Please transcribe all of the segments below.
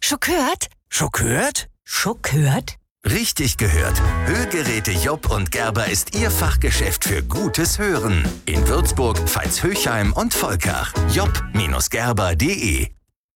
Schon gehört? Schon gehört? Schon gehört? Richtig gehört. Hörgeräte Jopp und Gerber ist Ihr Fachgeschäft für gutes Hören. In Würzburg, Veitshöchheim und Volkach. jopp-gerber.de.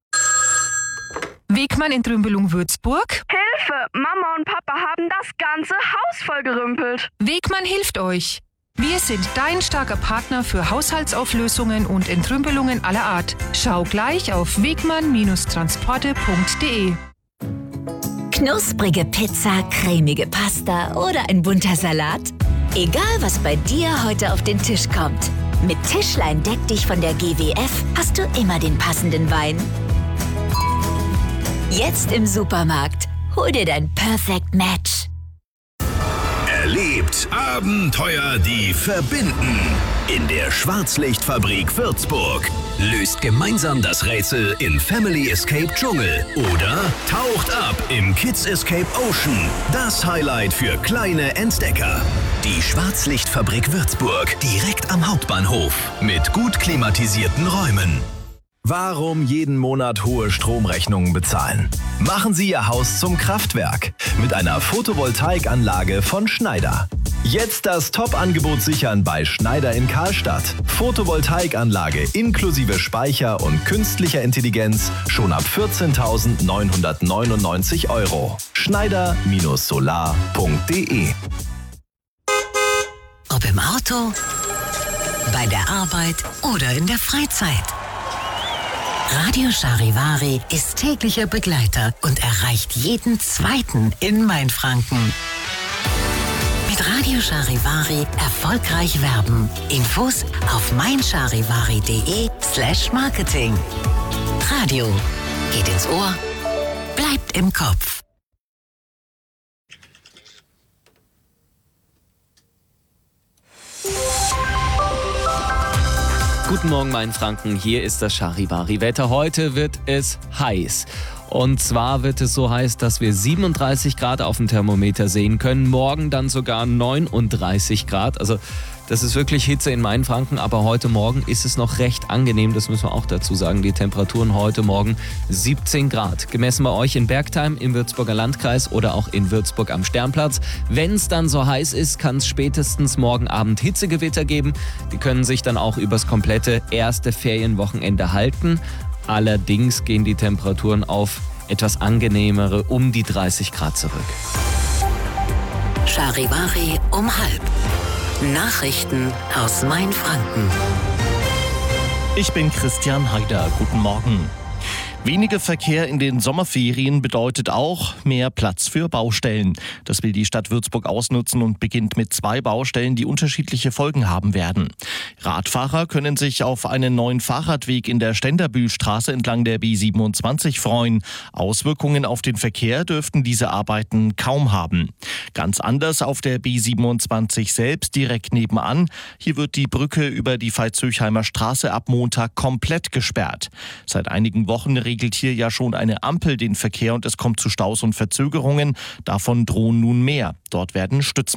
Wegmann in Trümbelung Würzburg. Hilfe! Mama und Papa haben das ganze Haus vollgerümpelt. Wegmann hilft euch. Wir sind dein starker Partner für Haushaltsauflösungen und Entrümpelungen aller Art. Schau gleich auf wegmann-transporte.de. Knusprige Pizza, cremige Pasta oder ein bunter Salat? Egal, was bei dir heute auf den Tisch kommt. Mit Tischlein deck dich von der GWF hast du immer den passenden Wein. Jetzt im Supermarkt. Hol dir dein Perfect Match. Erlebt Abenteuer, die verbinden. In der Schwarzlichtfabrik Würzburg. Löst gemeinsam das Rätsel in Family Escape Dschungel. Oder taucht ab im Kids Escape Ocean. Das Highlight für kleine Entdecker. Die Schwarzlichtfabrik Würzburg. Direkt am Hauptbahnhof. Mit gut klimatisierten Räumen. Warum jeden Monat hohe Stromrechnungen bezahlen? Machen Sie Ihr Haus zum Kraftwerk mit einer Photovoltaikanlage von Schneider. Jetzt das Top-Angebot sichern bei Schneider in Karlstadt. Photovoltaikanlage inklusive Speicher und künstlicher Intelligenz schon ab 14.999 €. Schneider-solar.de. Ob im Auto, bei der Arbeit oder in der Freizeit. Radio Charivari ist täglicher Begleiter und erreicht jeden Zweiten in Mainfranken. Mit Radio Charivari erfolgreich werben. Infos auf meincharivari.de/Marketing. Radio geht ins Ohr, bleibt im Kopf. Guten Morgen, Mainfranken. Hier ist das Charivari-Wetter. Heute wird es heiß. Und zwar wird es so heiß, dass wir 37 Grad auf dem Thermometer sehen können. Morgen dann sogar 39 Grad. Also das ist wirklich Hitze in Mainfranken. Aber heute Morgen ist es noch recht angenehm. Das müssen wir auch dazu sagen. Die Temperaturen heute Morgen 17 Grad. Gemessen bei euch in Bergtheim im Würzburger Landkreis oder auch in Würzburg am Sternplatz. Wenn es dann so heiß ist, kann es spätestens morgen Abend Hitzegewitter geben. Die können sich dann auch übers komplette erste Ferienwochenende halten. Allerdings gehen die Temperaturen auf etwas angenehmere um die 30 Grad zurück. Charivari um 12:30. Nachrichten aus Mainfranken. Ich bin Christian Haider. Guten Morgen. Weniger Verkehr in den Sommerferien bedeutet auch mehr Platz für Baustellen. Das will die Stadt Würzburg ausnutzen und beginnt mit 2 Baustellen, die unterschiedliche Folgen haben werden. Radfahrer können sich auf einen neuen Fahrradweg in der Ständerbühlstraße entlang der B27 freuen. Auswirkungen auf den Verkehr dürften diese Arbeiten kaum haben. Ganz anders auf der B27 selbst, direkt nebenan. Hier wird die Brücke über die Veitshöchheimer Straße ab Montag komplett gesperrt. Seit einigen Wochen regelt hier ja schon eine Ampel den Verkehr und es kommt zu Staus und Verzögerungen. Davon drohen nun mehr. Dort werden